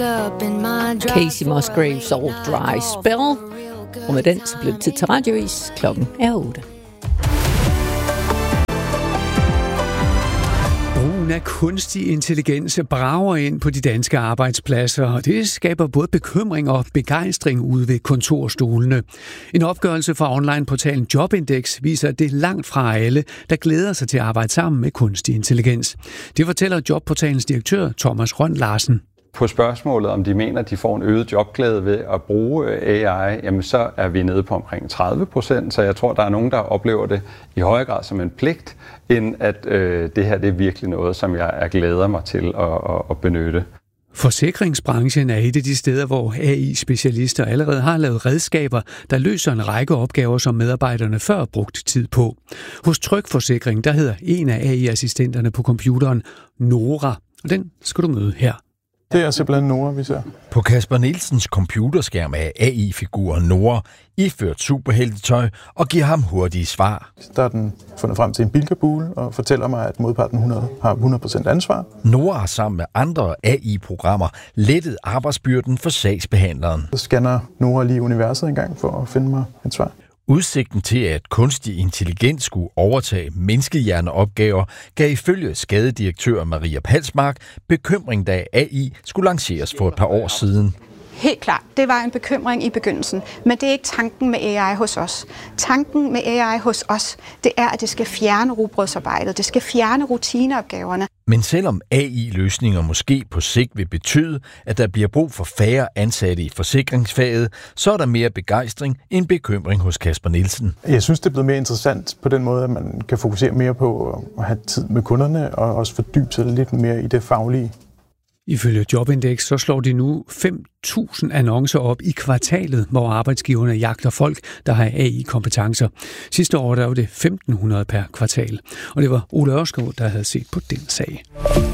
Casey Musgraves og Dry Spell. Og med den så blev det tid til radiovis. Klokken er 8. Brugen af kunstig intelligens brager ind på de danske arbejdspladser, og det skaber både bekymring og begejstring ude ved kontorstolene. En opgørelse fra onlineportalen Jobindex viser, at det er langt fra alle, der glæder sig til at arbejde sammen med kunstig intelligens. Det fortæller Jobportalens direktør Thomas Rønn Larsen. På spørgsmålet, om de mener, at de får en øget jobglæde ved at bruge AI, jamen så er vi nede på omkring 30%, så jeg tror, der er nogen, der oplever det i højere grad som en pligt, end at det her det er virkelig noget, som jeg glæder mig til at benytte. Forsikringsbranchen er et af de steder, hvor AI-specialister allerede har lavet redskaber, der løser en række opgaver, som medarbejderne før brugt tid på. Hos Tryg Forsikring, der hedder en af AI-assistenterne på computeren Nora, og den skal du møde her. Det er simpelthen Nora, vi ser. På Kasper Nielsens computerskærm er AI-figuren Nora iført superheltetøj og giver ham hurtige svar. Der er den fundet frem til en bilkabule og fortæller mig, at modparten har 100% ansvar. Nora har sammen med andre AI-programmer lettet arbejdsbyrden for sagsbehandleren. Så scanner Nora lige universet en gang for at finde mig et svar. Udsigten til, at kunstig intelligens skulle overtage menneskehjerneopgaver, gav ifølge skadedirektør Maria Palsmark bekymring, da AI skulle lanceres for et par år siden. Helt klart, det var en bekymring i begyndelsen, men det er ikke tanken med AI hos os. Tanken med AI hos os, det er, at det skal fjerne rugbrødsarbejdet, det skal fjerne rutineopgaverne. Men selvom AI-løsninger måske på sigt vil betyde, at der bliver brug for færre ansatte i forsikringsfaget, så er der mere begejstring end bekymring hos Kasper Nielsen. Jeg synes, det er blevet mere interessant på den måde, at man kan fokusere mere på at have tid med kunderne og også fordybe sig lidt mere i det faglige. Ifølge Jobindex så slår de nu 5.000 annoncer op i kvartalet, hvor arbejdsgiverne jagter folk, der har AI-kompetencer. Sidste år der var det 1.500 per kvartal, og det var Ole Ørskov, der havde set på den sag.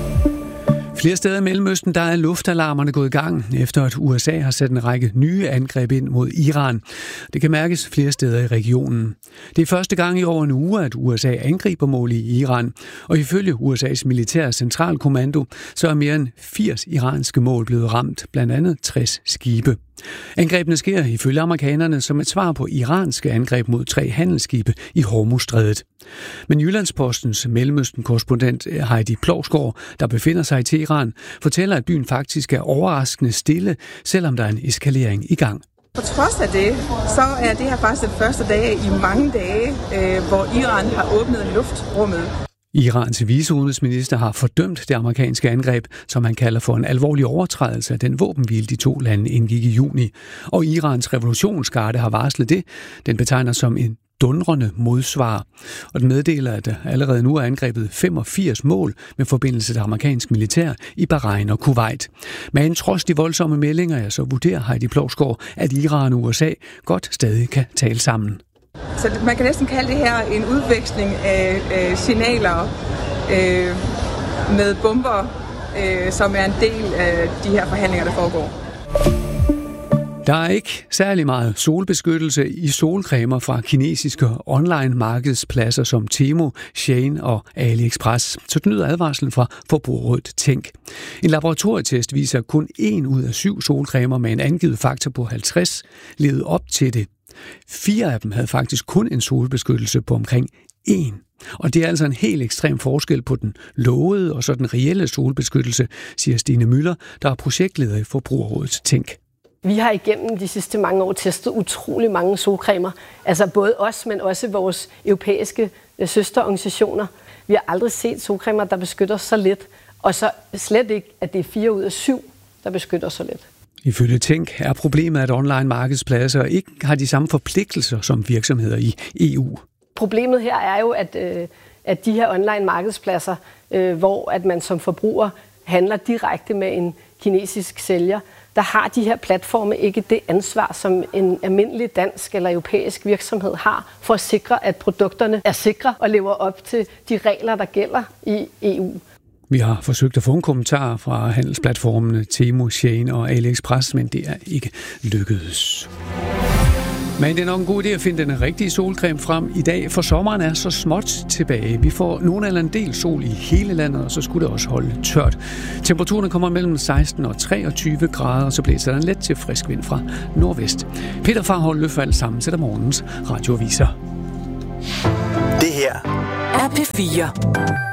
Flere steder i Mellemøsten, der er luftalarmerne gået i gang, efter at USA har sat en række nye angreb ind mod Iran. Det kan mærkes flere steder i regionen. Det er første gang i over en uge, at USA angriber mål i Iran, og ifølge USA's militære centralkommando, så er mere end 80 iranske mål blevet ramt, blandt andet 60 skibe. Angrebene sker ifølge amerikanerne som et svar på iranske angreb mod 3 handelsskibe i Hormuzstrædet. Men Jyllandspostens Mellemøsten-korrespondent Heidi Plovsgaard, der befinder sig i Teheran, fortæller, at byen faktisk er overraskende stille, selvom der er en eskalering i gang. På trods af det, så er det her faktisk den første dag i mange dage, hvor Iran har åbnet luftrummet. Irans viceudenrigsminister har fordømt det amerikanske angreb, som han kalder for en alvorlig overtrædelse af den våbenhvile, de 2 lande indgik i juni. Og Irans revolutionsgarde har varslet det. Den betegner som en dundrende modsvar. Og den meddeler, at der allerede nu er angrebet 85 mål med forbindelse til amerikansk militær i Bahrain og Kuwait. Men trods de voldsomme meldinger, så vurderer Heidi Plovsgaard, at Iran og USA godt stadig kan tale sammen. Så man kan næsten kalde det her en udveksling af signaler med bomber, som er en del af de her forhandlinger, der foregår. Der er ikke særlig meget solbeskyttelse i solcremer fra kinesiske online-markedspladser som Temu, Shein og AliExpress. Så den lyder advarslen fra Forbrugerrådet Tænk. En laboratorietest viser, at kun 1 ud af 7 solcremer med en angivet faktor på 50 levede op til det. 4 af dem havde faktisk kun en solbeskyttelse på omkring 1. Og det er altså en helt ekstrem forskel på den lovede og så den reelle solbeskyttelse, siger Stine Møller, der er projektleder i Forbrugerrådet Tænk. Vi har igennem de sidste mange år testet utrolig mange solcremer. Altså både os, men også vores europæiske søsterorganisationer. Vi har aldrig set solcremer, der beskytter så lidt. Og så slet ikke, at det er 4 ud af 7, der beskytter så lidt. Ifølge Tænk er problemet, at online-markedspladser ikke har de samme forpligtelser som virksomheder i EU. Problemet her er jo, at de her online-markedspladser, hvor at man som forbruger handler direkte med en kinesisk sælger, der har de her platforme ikke det ansvar, som en almindelig dansk eller europæisk virksomhed har, for at sikre, at produkterne er sikre og lever op til de regler, der gælder i EU. Vi har forsøgt at få en kommentar fra handelsplatformene Temu, Shein og AliExpress, men det er ikke lykkedes. Men det er nok en god idé at finde den rigtige solcreme frem i dag, for sommeren er så småt tilbage. Vi får nogen eller en del sol i hele landet, og så skulle det også holde tørt. Temperaturen kommer mellem 16 og 23 grader, og så blæser der en let til frisk vind fra nordvest. Peter Farhold Løfald sammensætter morgens radioaviser. Det her er P4.